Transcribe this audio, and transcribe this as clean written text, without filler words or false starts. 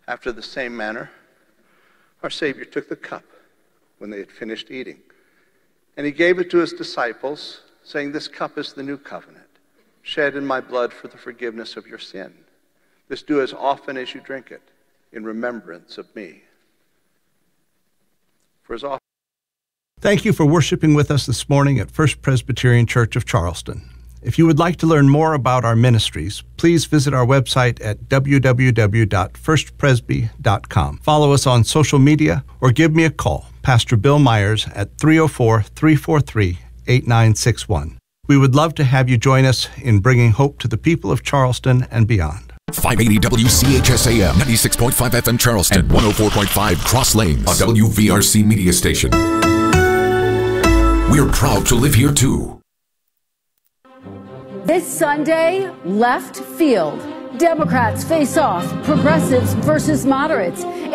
After the same manner, our Savior took the cup when they had finished eating, and he gave it to his disciples, saying, "This cup is the new covenant, shed in my blood for the forgiveness of your sin. This do as often as you drink it in remembrance of me." For as often. Thank you for worshiping with us this morning at First Presbyterian Church of Charleston. If you would like to learn more about our ministries, please visit our website at www.firstpresby.com. Follow us on social media or give me a call, Pastor Bill Myers, at 304-343-8961. We would love to have you join us in bringing hope to the people of Charleston and beyond. 580 WCHSAM, 96.5 FM Charleston, and 104.5 Cross Lanes, a WVRC media station. We're proud to live here too. This Sunday, left field. Democrats face off, progressives versus moderates.